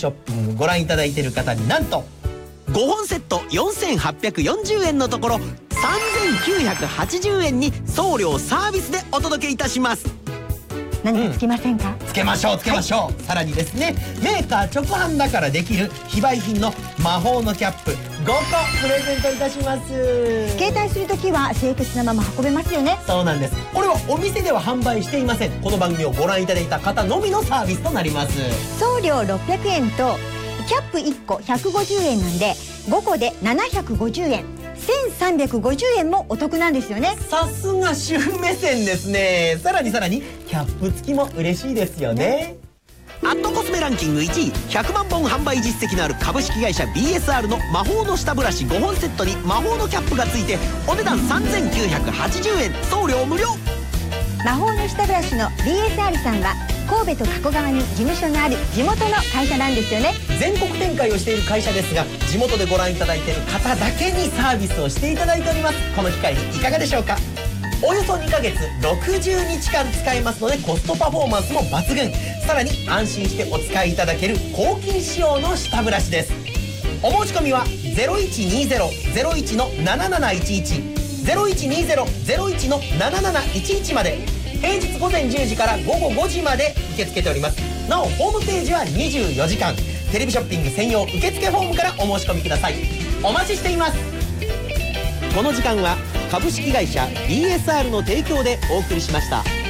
ショッピングご覧いただいている方になんと 5本セット4840円のところ3980円に送料サービスでお届けいたします。 何かつきませんか？ つけましょうつけましょう、さらにですね、メーカー直販だからできる非売品の魔法のキャップ5個プレゼントいたします。 携帯するときは清潔なまま運べますよね。 そうなんです。これはお店では販売していません。この番組をご覧いただいた方のみのサービスとなります。 送料600円とキャップ1個150円なんで5個で750円、1350円もお得なんですよね。 さすが主婦目線ですね。さらにキャップ付きも嬉しいですよね。 アットコスメランキング1位100万本販売実績のある株式会社 BSR の魔法の下ブラシ5本セットに魔法のキャップが付いてお値段3980円、送料無料。 魔法の下ブラシの BSR さんは神戸と加古川に事務所のある地元の会社なんですよね。 全国展開をしている会社ですが、地元でご覧いただいている方だけにサービスをしていただいております。この機会にいかがでしょうか。およそ2ヶ月60日間使えますのでコストパフォーマンスも抜群。さらに安心してお使いいただける抗菌仕様の下ブラシです。お申し込みは 0120-01-7711 0120-01-7711 まで。平日午前10時から午後5時まで受け付けております。なおホームページは24時間、テレビショッピング専用受付フォームからお申し込みください。お待ちしています。 この時間は株式会社 BSR の提供でお送りしました。